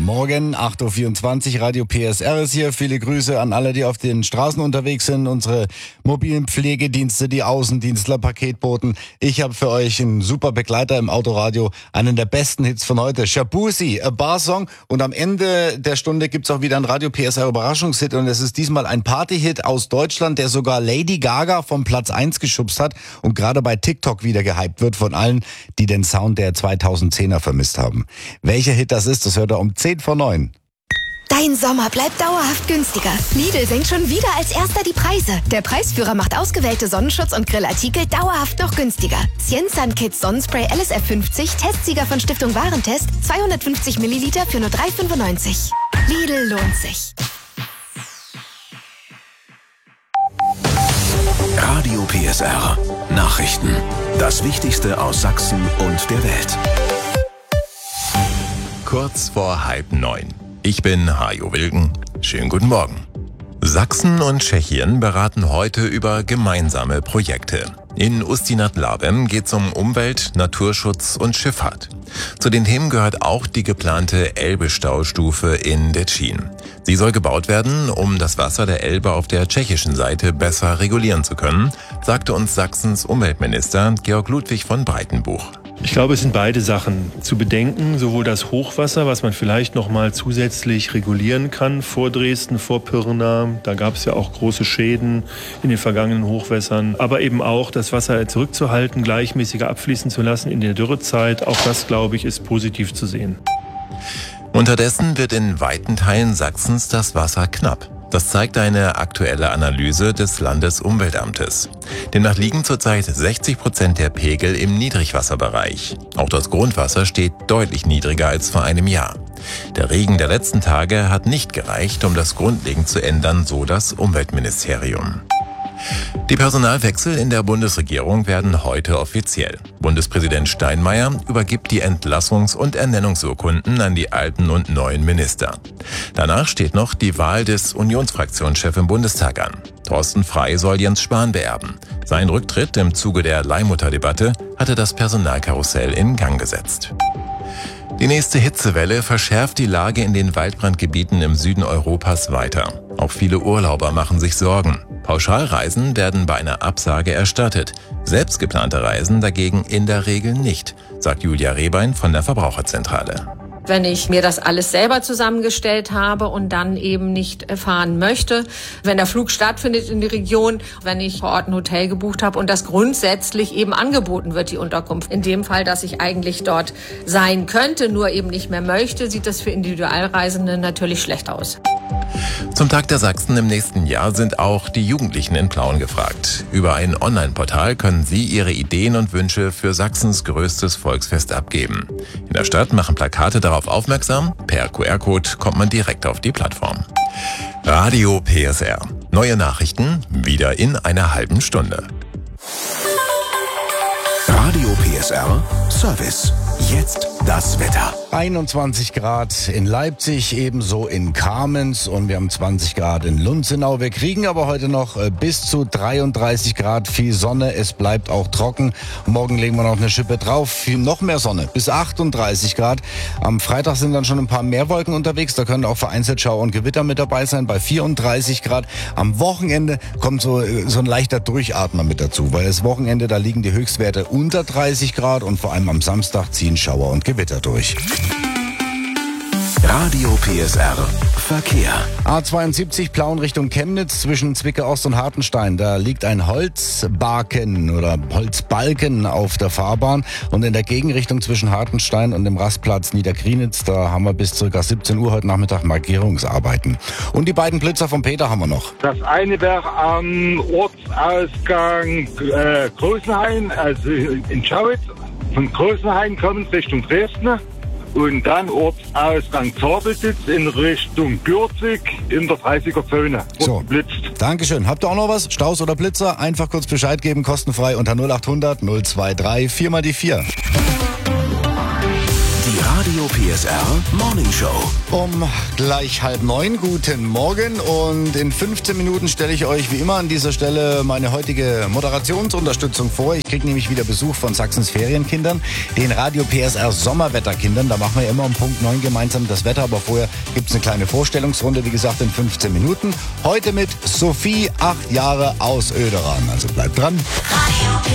Morgen, 8.24 Uhr, Radio PSR ist hier. Viele Grüße an alle, die auf den Straßen unterwegs sind. Unsere mobilen Pflegedienste, die Außendienstler, Paketboten. Ich habe für euch einen super Begleiter im Autoradio. Einen der besten Hits von heute. Shabuzi, a Bar-Song. Und am Ende der Stunde gibt's auch wieder einen Radio PSR Überraschungshit. Und es ist diesmal ein Party-Hit aus Deutschland, der sogar Lady Gaga vom Platz 1 geschubst hat und gerade bei TikTok wieder gehypt wird von allen, die den Sound der 2010er vermisst haben. Welcher Hit das ist, das hört ihr um 10:09. Dein Sommer bleibt dauerhaft günstiger. Lidl senkt schon wieder als erster die Preise. Der Preisführer macht ausgewählte Sonnenschutz- und Grillartikel dauerhaft noch günstiger. Cienzan Kids Sonnenspray LSF 50, Testsieger von Stiftung Warentest, 250 Milliliter für nur 3,95. Lidl lohnt sich. Radio PSR. Nachrichten. Das Wichtigste aus Sachsen und der Welt. Kurz vor 8:30. Ich bin Hajo Wilken. Schönen guten Morgen. Sachsen und Tschechien beraten heute über gemeinsame Projekte. In Ustinad-Labem geht es um Umwelt, Naturschutz und Schifffahrt. Zu den Themen gehört auch die geplante Elbe-Staustufe in Detschin. Sie soll gebaut werden, um das Wasser der Elbe auf der tschechischen Seite besser regulieren zu können, sagte uns Sachsens Umweltminister Georg Ludwig von Breitenbuch. Ich glaube, es sind beide Sachen zu bedenken. Sowohl das Hochwasser, was man vielleicht noch mal zusätzlich regulieren kann vor Dresden, vor Pirna. Da gab es ja auch große Schäden in den vergangenen Hochwässern. Aber eben auch das Wasser zurückzuhalten, gleichmäßiger abfließen zu lassen in der Dürrezeit. Auch das, glaube ich, ist positiv zu sehen. Unterdessen wird in weiten Teilen Sachsens das Wasser knapp. Das zeigt eine aktuelle Analyse des Landesumweltamtes. Demnach liegen zurzeit 60% der Pegel im Niedrigwasserbereich. Auch das Grundwasser steht deutlich niedriger als vor einem Jahr. Der Regen der letzten Tage hat nicht gereicht, um das grundlegend zu ändern, so das Umweltministerium. Die Personalwechsel in der Bundesregierung werden heute offiziell. Bundespräsident Steinmeier übergibt die Entlassungs- und Ernennungsurkunden an die alten und neuen Minister. Danach steht noch die Wahl des Unionsfraktionschefs im Bundestag an. Thorsten Frey soll Jens Spahn beerben. Sein Rücktritt im Zuge der Leihmutterdebatte hatte das Personalkarussell in Gang gesetzt. Die nächste Hitzewelle verschärft die Lage in den Waldbrandgebieten im Süden Europas weiter. Auch viele Urlauber machen sich Sorgen. Pauschalreisen werden bei einer Absage erstattet. Selbst geplante Reisen dagegen in der Regel nicht, sagt Julia Rehbein von der Verbraucherzentrale. Wenn ich mir das alles selber zusammengestellt habe und dann eben nicht fahren möchte, wenn der Flug stattfindet in die Region, wenn ich vor Ort ein Hotel gebucht habe und das grundsätzlich eben angeboten wird, die Unterkunft. In dem Fall, dass ich eigentlich dort sein könnte, nur eben nicht mehr möchte, sieht das für Individualreisende natürlich schlecht aus. Zum Tag der Sachsen im nächsten Jahr sind auch die Jugendlichen in Plauen gefragt. Über ein Online-Portal können sie ihre Ideen und Wünsche für Sachsens größtes Volksfest abgeben. In der Stadt machen Plakate darauf aufmerksam. Per QR-Code kommt man direkt auf die Plattform. Radio PSR. Neue Nachrichten wieder in einer halben Stunde. Radio PSR Service. Jetzt das Wetter. 21 Grad in Leipzig, ebenso in Kamenz und wir haben 20 Grad in Lunzenau. Wir kriegen aber heute noch bis zu 33 Grad, viel Sonne, es bleibt auch trocken. Morgen legen wir noch eine Schippe drauf, noch mehr Sonne, bis 38 Grad. Am Freitag sind dann schon ein paar mehr Wolken unterwegs, da können auch vereinzelt Schauer und Gewitter mit dabei sein, bei 34 Grad. Am Wochenende kommt so ein leichter Durchatmer mit dazu, weil das Wochenende, da liegen die Höchstwerte unter 30 Grad und vor allem am Samstag ziehen Schauer und Gewitter durch. Radio PSR Verkehr. A72 Plauen Richtung Chemnitz zwischen Zwickau Ost und Hartenstein. Da liegt ein Holzbalken auf der Fahrbahn. Und in der Gegenrichtung zwischen Hartenstein und dem Rastplatz Niedergrienitz, da haben wir bis ca. 17 Uhr heute Nachmittag Markierungsarbeiten. Und die beiden Blitzer vom Peter haben wir noch. Das eine wäre am Ortsausgang Großenhain, also in Schauitz. Von Großenhain kommend Richtung Dresden. Und dann Ortsausgang Zabelsitz in Richtung Gürzig in der 30er-Zone. So, geblitzt. Dankeschön. Habt ihr auch noch was? Staus oder Blitzer? Einfach kurz Bescheid geben, kostenfrei unter 0800 023 4 mal die 4. Die Radio Radio PSR Morning Show. Um gleich 8:30. Guten Morgen und in 15 Minuten stelle ich euch wie immer an dieser Stelle meine heutige Moderationsunterstützung vor. Ich kriege nämlich wieder Besuch von Sachsens Ferienkindern, den Radio PSR Sommerwetterkindern. Da machen wir immer um Punkt 9 gemeinsam das Wetter, aber vorher gibt es eine kleine Vorstellungsrunde, wie gesagt in 15 Minuten. Heute mit Sophie, 8 Jahre aus Oederan. Also bleibt dran.